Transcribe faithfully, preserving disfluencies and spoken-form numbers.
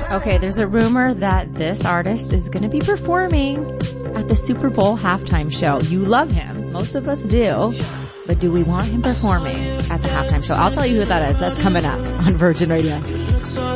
Okay, there's a rumor that this artist is going to be performing at the Super Bowl halftime show. You love him. Most of us do. But do we want him performing at the halftime show? I'll tell you who that is. That's coming up on Virgin Radio.